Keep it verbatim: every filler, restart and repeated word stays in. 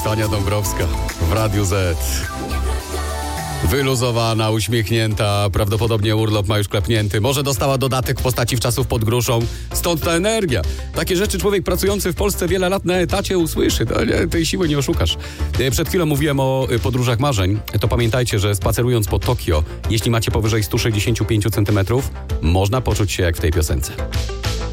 jest Ania Dąbrowska w Radiu Z. Wyluzowana, uśmiechnięta, prawdopodobnie urlop ma już klepnięty. Może dostała dodatek w postaci wczasów pod gruszą. Stąd ta energia. Takie rzeczy człowiek pracujący w Polsce wiele lat na etacie usłyszy. To nie, tej siły nie oszukasz. Przed chwilą mówiłem o podróżach marzeń. To pamiętajcie, że spacerując po Tokio, jeśli macie powyżej sto sześćdziesiąt pięć centymetrów, można poczuć się jak w tej piosence.